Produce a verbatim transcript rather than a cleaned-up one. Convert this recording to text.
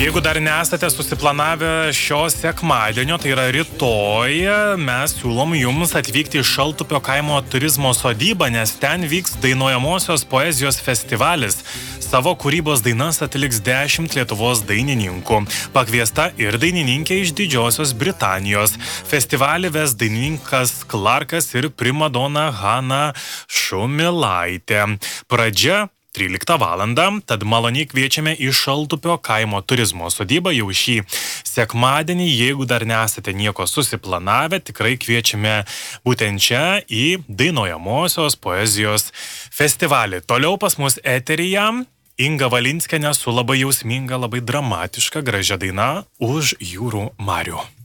Jeigu dar nesate susiplanavę šio sekmadienio, tai yra rytoj, mes siūlom jums atvykti į Šaltupio kaimo turizmo sodybą, nes ten vyks dainuojamosios poezijos festivalis. Savo kūrybos dainas atliks dešimt Lietuvos dainininkų. Pakviesta ir dainininkė iš Didžiosios Britanijos. Festivalį ves dainininkas Clarkas ir primadona Hana Šumilaitė. Pradžia tryliktą valandą, tad maloniai kviečiame į Šaltupio kaimo turizmo sodybą jau šį sekmadienį. Jeigu dar nesate nieko susiplanavę, tikrai kviečiame būtent čia į dainuojamosios poezijos festivalį. Toliau pas mus eteryje Inga Valinskienė su labai jausminga, labai dramatiška, gražia daina Už jūrų marių.